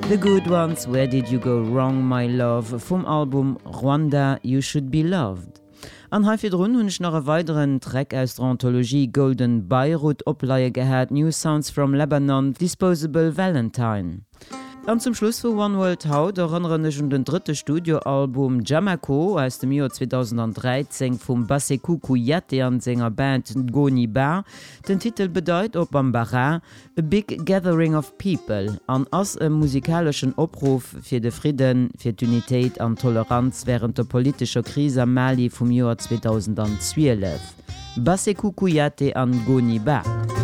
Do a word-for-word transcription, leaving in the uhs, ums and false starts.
The Good Ones, Where Did You Go Wrong, My Love, vom Album Rwanda, You Should Be Loved. An Haifirrun hunn ich noch e weiteren Track aus der Anthologie Golden Beirut opleiie gehäert, New Sounds from Lebanon, Disposable Valentine. Dann zum Schluss vu One World Haut erinnernech um den dritte Studioalbum Jamako aus dem Jahr zweitausenddreizehn vum Basekou Kouyaté an senger Band Ngoni Ba. Den Titel bedeit op Bambara A Big Gathering of People an ass e musikalischen Opruf fir de Frieden, fir d'Unitéit an Toleranz während der politischer Krise am Mali vum Jahr zweitausendzwölf. Basekou Kouyaté an Ngoni Ba.